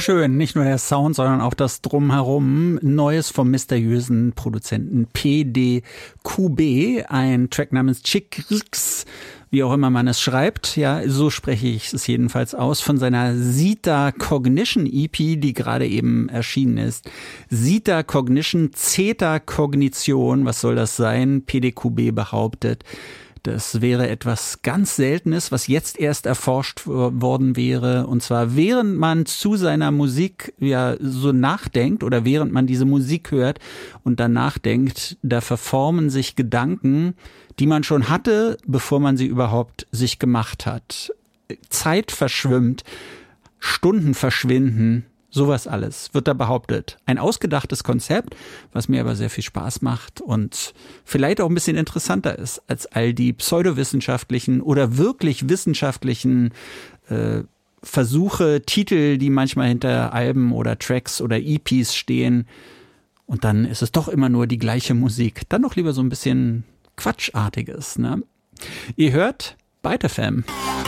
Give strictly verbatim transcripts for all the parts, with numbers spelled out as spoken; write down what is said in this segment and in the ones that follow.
schön. Nicht nur der Sound, sondern auch das Drumherum. Neues vom mysteriösen Produzenten P D Q B. Ein Track namens Chikrix, wie auch immer man es schreibt. Ja, so spreche ich es jedenfalls aus. Von seiner Zeta Cognition E P, die gerade eben erschienen ist. Zeta Cognition, Zeta Kognition. Was soll das sein? P D Q B behauptet, das wäre etwas ganz Seltenes, was jetzt erst erforscht worden wäre. Und zwar während man zu seiner Musik ja so nachdenkt oder während man diese Musik hört und dann nachdenkt, da verformen sich Gedanken, die man schon hatte, bevor man sie überhaupt sich gemacht hat. Zeit verschwimmt, Stunden verschwinden. Sowas alles wird da behauptet. Ein ausgedachtes Konzept, was mir aber sehr viel Spaß macht und vielleicht auch ein bisschen interessanter ist als all die pseudowissenschaftlichen oder wirklich wissenschaftlichen äh, Versuche, Titel, die manchmal hinter Alben oder Tracks oder E Ps stehen. Und dann ist es doch immer nur die gleiche Musik. Dann doch lieber so ein bisschen Quatschartiges, ne? Ihr hört Byte F M.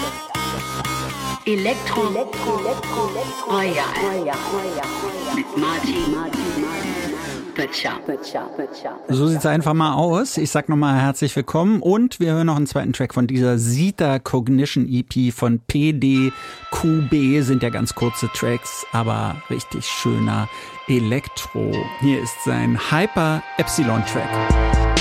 Elektro, Elektro, Elektro, Royal. Mit Martin Böttcher. So sieht's einfach mal aus. Ich sag nochmal herzlich willkommen und wir hören noch einen zweiten Track von dieser Zeta Cognition E P von P D Q B. Sind ja ganz kurze Tracks, aber richtig schöner Elektro. Hier ist sein Hyper Epsilon Track.